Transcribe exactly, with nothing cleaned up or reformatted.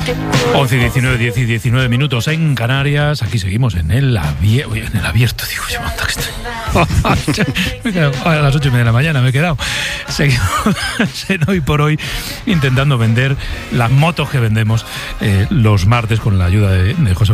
once y diecinueve, diez y diecinueve minutos en Canarias. Aquí seguimos en el, abie- en el abierto. Digo, yo, monta que estoy. Me he quedado a las ocho y media de la mañana, me he quedado. Seguimos en Hoy por Hoy intentando vender las motos que vendemos eh, los martes con la ayuda de, de José